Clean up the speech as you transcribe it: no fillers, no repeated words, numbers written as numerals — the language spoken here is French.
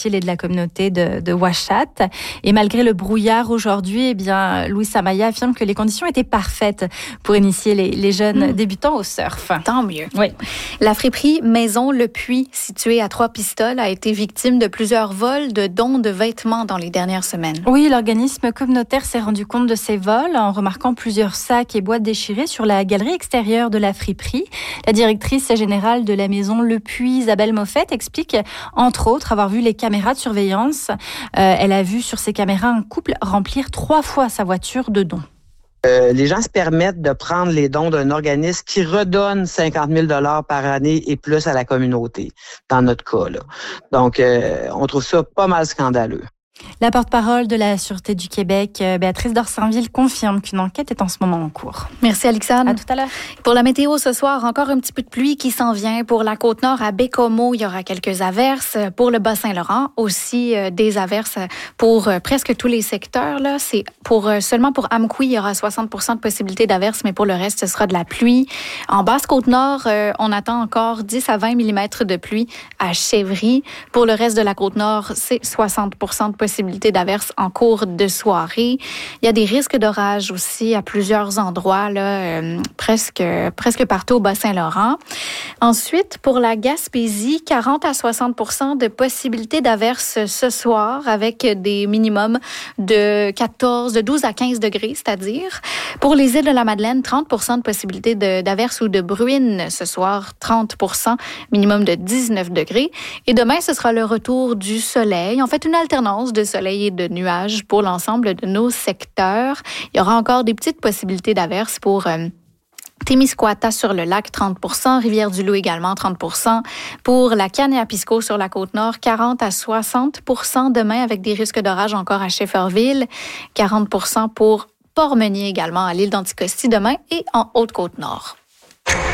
Laurentides et de la communauté de Ouachat. Et malgré le brouillard aujourd'hui, Louis Samaya affirme que les conditions étaient parfaites pour initier les jeunes débutants au surf. Tant mieux. Oui. La friperie Maison Le Puy, située à Trois-Pistoles, a été victime de plusieurs vols de dons de vêtements dans les dernières semaines. Oui, l'organisme communautaire s'est rendu compte de ces vols en remarquant plusieurs sacs et boîtes déchirées sur la galerie extérieure de la friperie. La directrice générale de la Maison Le Puy, Isabelle Moffett, explique entre autres avoir vu les caméras de surveillance. Elle a vu sur ces caméras un couple remplir 3 fois sa voiture de dons. Les gens se permettent de prendre les dons d'un organisme qui redonne 50 000 $ par année et plus à la communauté, dans notre cas, là. Donc, on trouve ça pas mal scandaleux. La porte-parole de la Sûreté du Québec, Béatrice Dorsainville, confirme qu'une enquête est en ce moment en cours. Merci, Alexandre. À tout à l'heure. Pour la météo ce soir, encore un petit peu de pluie qui s'en vient. Pour la Côte-Nord, à Bécomo, il y aura quelques averses. Pour le Bas-Saint-Laurent, aussi des averses pour presque tous les secteurs. Là. Seulement pour Amqui, il y aura 60 % de possibilité d'averses, mais pour le reste, ce sera de la pluie. En Basse-Côte-Nord, on attend encore 10 à 20 mm de pluie à Chevry. Pour le reste de la Côte-Nord, c'est 60 % de possibilité d'averses en cours de soirée. Il y a des risques d'orage aussi à plusieurs endroits, là, presque partout au Bas-Saint-Laurent. Ensuite, pour la Gaspésie, 40 à 60 % de possibilité d'averses ce soir avec des minimums de 12 à 15 degrés, c'est-à-dire. Pour les îles de la Madeleine, 30 % de possibilité d'averses ou de bruine ce soir, 30 %, minimum de 19 degrés. Et demain, ce sera le retour du soleil. En fait, une alternance de soleil et de nuages pour l'ensemble de nos secteurs. Il y aura encore des petites possibilités d'averses pour Témiscouata sur le lac, 30 %, Rivière-du-Loup également, 30 %. Pour la Kaniapisco sur la Côte-Nord, 40 à 60 % demain avec des risques d'orage encore à Shefferville, 40 % pour Port-Meunier également à l'île d'Anticosti demain et en Haute-Côte-Nord.